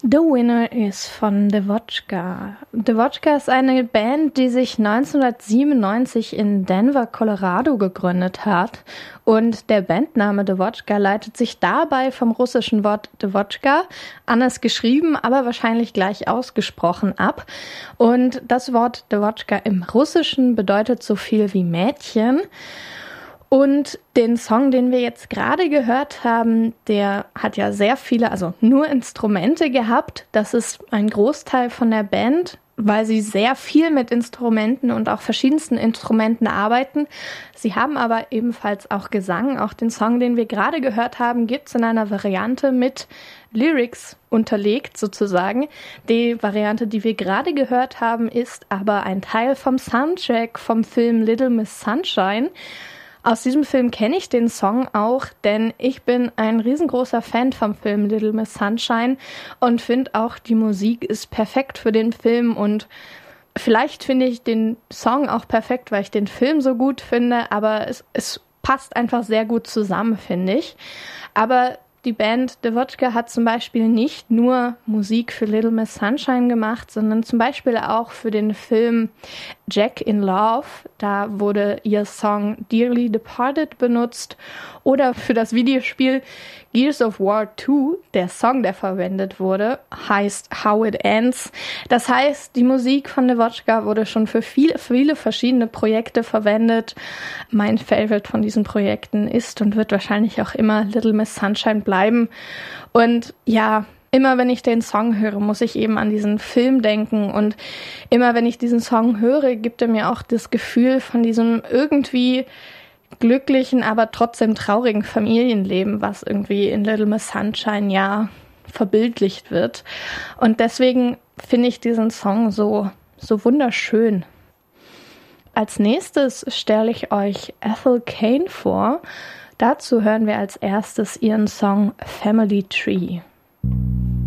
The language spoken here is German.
The Winner ist von Devotchka. Devotchka ist eine Band, die sich 1997 in Denver, Colorado gegründet hat. Und der Bandname Devotchka leitet sich dabei vom russischen Wort Devotchka, anders geschrieben, aber wahrscheinlich gleich ausgesprochen, ab. Und das Wort Devotchka im Russischen bedeutet so viel wie Mädchen. Und den Song, den wir jetzt gerade gehört haben, der hat ja sehr viele, also nur Instrumente gehabt. Das ist ein Großteil von der Band, weil sie sehr viel mit Instrumenten und auch verschiedensten Instrumenten arbeiten. Sie haben aber ebenfalls auch Gesang. Auch den Song, den wir gerade gehört haben, gibt's in einer Variante mit Lyrics unterlegt sozusagen. Die Variante, die wir gerade gehört haben, ist aber ein Teil vom Soundtrack vom Film Little Miss Sunshine. Aus diesem Film kenne ich den Song auch, denn ich bin ein riesengroßer Fan vom Film Little Miss Sunshine und finde auch, die Musik ist perfekt für den Film und vielleicht finde ich den Song auch perfekt, weil ich den Film so gut finde, aber es passt einfach sehr gut zusammen, finde ich. Aber die Band Devotchka hat zum Beispiel nicht nur Musik für Little Miss Sunshine gemacht, sondern zum Beispiel auch für den Film Jack in Love. Da wurde ihr Song Dearly Departed benutzt. Oder für das Videospiel Gears of War 2, der Song, der verwendet wurde, heißt How It Ends. Das heißt, die Musik von Devotchka wurde schon für viele, viele verschiedene Projekte verwendet. Mein Favorite von diesen Projekten ist und wird wahrscheinlich auch immer Little Miss Sunshine bleiben. Und ja, immer wenn ich den Song höre, muss ich eben an diesen Film denken. Und immer wenn ich diesen Song höre, gibt er mir auch das Gefühl von diesem irgendwie glücklichen, aber trotzdem traurigen Familienleben, was irgendwie in Little Miss Sunshine ja verbildlicht wird. Und deswegen finde ich diesen Song so wunderschön. Als nächstes stelle ich euch Ethel Cain vor. Dazu hören wir als erstes ihren Song Family Tree.